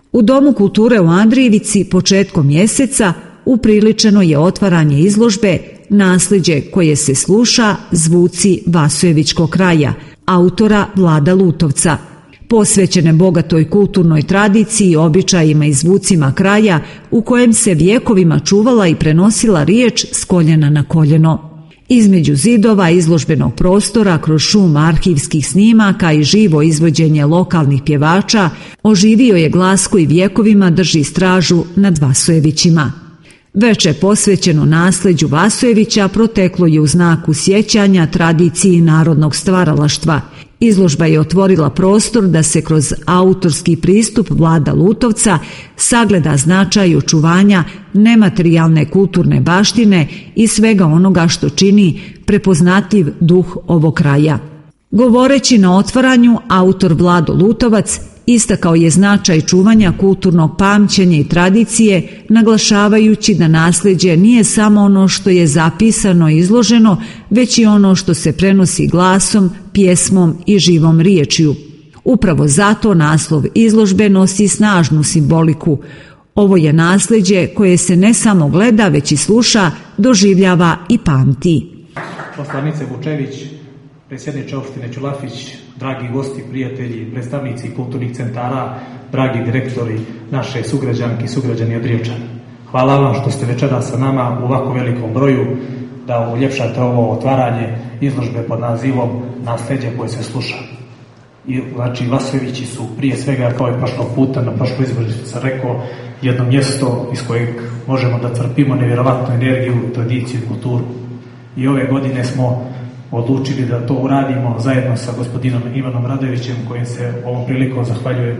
U Domu kulture u Andrijevici početkom mjeseca upriličeno je otvaranje izložbe Naslijeđe koje se sluša, zvuci Vasojevičkog kraja, autora Vlada Lutovca, posvećene bogatoj kulturnoj tradiciji, običajima i zvucima kraja u kojem se vjekovima čuvala i prenosila riječ s koljena na koljeno. Između zidova izložbenog prostora, kroz šum arhivskih snimaka i živo izvođenje lokalnih pjevača, oživio je glas koji vjekovima drži stražu nad Vasojevićima. Veče posvećeno nasljeđu Vasojevića proteklo je u znaku sjećanja, tradiciji i narodnog stvaralaštva. Izložba je otvorila prostor da se kroz autorski pristup Vlada Lutovca sagleda značaj očuvanja nematerijalne kulturne baštine i svega onoga što čini prepoznatljiv duh ovog kraja. Govoreći na otvaranju, autor Vlado Lutovac istakao je značaj čuvanja kulturnog pamćenja i tradicije, naglašavajući da nasljeđe nije samo ono što je zapisano i izloženo, već i ono što se prenosi glasom, pjesmom i živom riječju. Upravo zato naslov izložbe nosi snažnu simboliku. Ovo je nasljeđe koje se ne samo gleda, već i sluša, doživljava i pamti. Poslanice Vučević, predsjedniče opštine Ćulafić, dragi gosti, prijatelji, predstavnici kulturnih centara, dragi direktori, naše sugrađanke i sugrađani Andrijevčani. Hvala vam što ste večeras sa nama u ovako velikom broju da uljepšate ovo otvaranje izložbe pod nazivom Naslijeđe koje se sluša. I znači Vasojevići su prije svega, kao i prošlog puta, na prošloj izložbi sam rekao, jedno mjesto iz kojeg možemo da crpimo nevjerovatnu energiju, tradiciju i kulturu. I ove godine smo odlučili da to uradimo zajedno sa gospodinom Ivanom Radojevićem, kojim se ovom prilikom zahvaljujem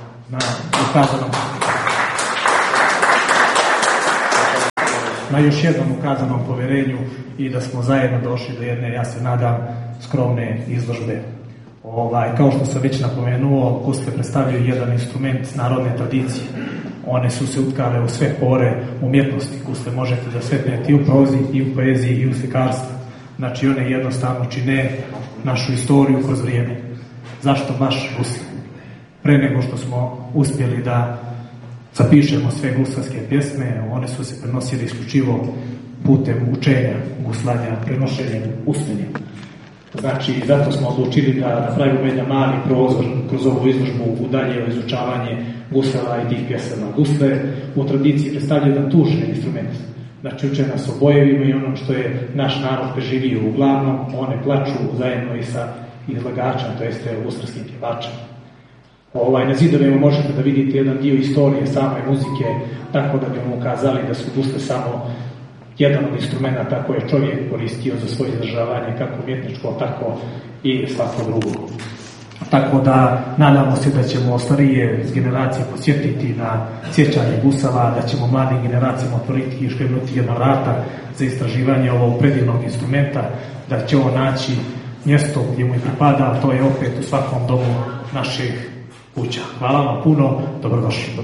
na još jednom ukazanom poverenju i da smo zajedno došli do jedne, ja se nadam, skromne izložbe. Kao što sam već napomenuo, gusle predstavljaju jedan instrument narodne tradicije. One su se utkale u sve pore umjetnosti. Gusle možete da sretnete i u prozi, i u poeziji, i u slikarstvu. Znači one jednostavno čine našu istoriju kroz vrijeme. Zašto baš gusle? Pre nego što smo uspjeli da zapišemo sve guslarske pjesme, one su se prenosile isključivo putem učenja, guslanja, prenošenjem usmenjem. Znači, zato smo odlučili da napravimo jedan mali prozor kroz ovu izložbu u dalje izučavanje gusala i tih pjesama. Gusle u tradiciji predstavljaju jedan tužni instrument. Znači, uče nas o bojevima i onom što je naš narod preživio. Uglavnom, one plaču zajedno i sa izlagačem, to jeste guslarskim pjevačem. Na zidovima možete da vidite jedan dio istorije same muzike, tako da bi vam ukazali da su gusle samo jedan od instrumenta koje je čovjek koristio za svoje izdržavanje, kako umjetničko, tako i svako drugo. Tako da nadamo se da ćemo starije generacije posjetiti na sjećanje gusala, da ćemo mladim generacijama otvoriti i škrenuti jedna vrata za istraživanje ovog predivnog instrumenta, da će on naći mjesto gdje mu i pripada, a to je opet u svakom domu naših kuća. Hvala vam puno, dobrodošli.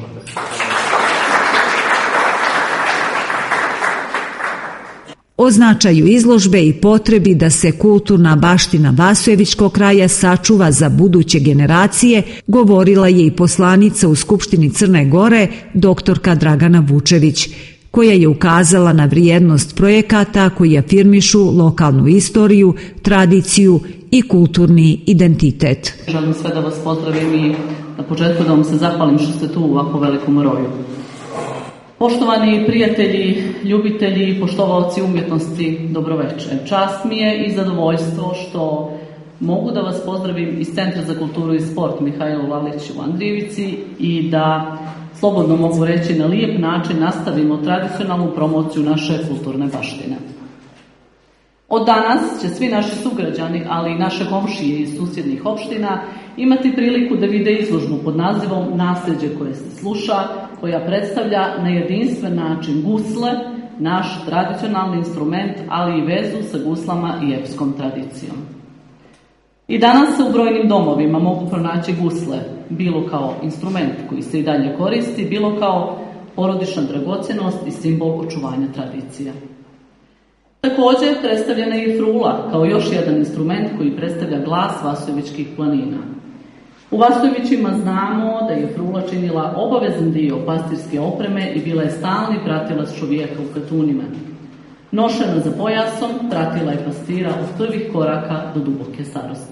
O značaju izložbe i potrebi da se kulturna baština Vasojevičkog kraja sačuva za buduće generacije govorila je i poslanica u Skupštini Crne Gore, doktorka Dragana Vučević, koja je ukazala na vrijednost projekata koji afirmišu lokalnu istoriju, tradiciju i kulturni identitet. Želim sve da vas pozdravim i na početku da vam se zahvalim što ste tu u ovako velikom roju. Poštovani prijatelji, ljubitelji i poštovaoci umjetnosti, dobroveče. Čast mi je i zadovoljstvo što mogu da vas pozdravim iz Centra za kulturu i sport Mihajlo Lalić u Andrijevici i da, slobodno mogu reći, na lijep način nastavimo tradicionalnu promociju naše kulturne baštine. Od danas će svi naši sugrađani, ali i naše komšije iz susjednih opština imati priliku da vide izložbu pod nazivom Naslijeđe koje se sluša, koja predstavlja na jedinstven način gusle, naš tradicionalni instrument, ali i vezu sa guslama i epskom tradicijom. I danas se u brojnim domovima mogu pronaći gusle, bilo kao instrument koji se i dalje koristi, bilo kao porodična dragocjenost i simbol očuvanja tradicija. Također predstavljena je i frula kao još jedan instrument koji predstavlja glas Vasojevičkih planina. U Vasojevićima znamo da je frula čini činila obavezan dio pastirske opreme i bila je stalni pratilac čovjeka u katunima. Nošena za pojasom, pratila je pastira od prvih koraka do duboke starosti.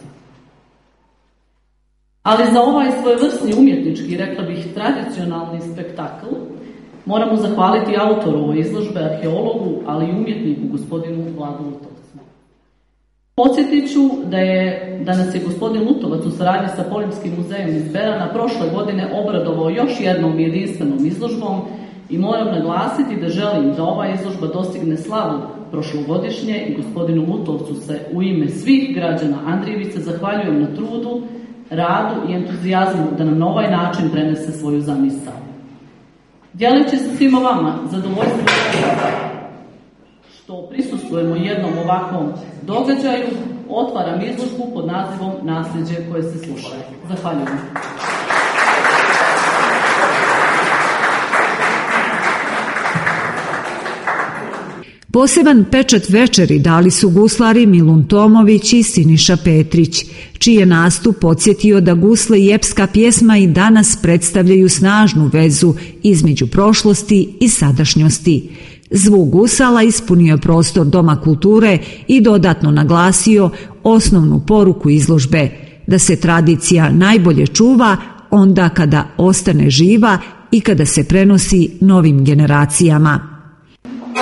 Ali za ovaj svojevrsni umjetnički, rekla bih, tradicionalni spektakl moramo zahvaliti autoru ove izložbe, arheologu, ali i umjetniku gospodinu Vladu Lutovcu. Podsjetit ću da nas je gospodin Lutovac u saradnji sa Polimskim muzejom iz Berana prošle godine obradovao još jednom jedinstvenom izložbom i moram naglasiti da želim da ova izložba dostigne slavu prošlogodišnje i gospodinu Lutovcu se u ime svih građana Andrijevice zahvaljujem na trudu, radu i entuzijazmu da nam na ovaj način prenese svoju zamisao. Dijeleći sa svima vama zadovoljstvo što prisustvujemo jednom ovakvom događaju, otvaram izložbu pod nazivom Nasljeđe koje se sluša. Zahvaljujem. Poseban pečat večeri dali su guslari Milun Tomović i Siniša Petrić, čiji je nastup podsjetio da gusle i epska pjesma i danas predstavljaju snažnu vezu između prošlosti i sadašnjosti. Zvuk gusala ispunio je prostor Doma kulture i dodatno naglasio osnovnu poruku izložbe, da se tradicija najbolje čuva onda kada ostane živa i kada se prenosi novim generacijama.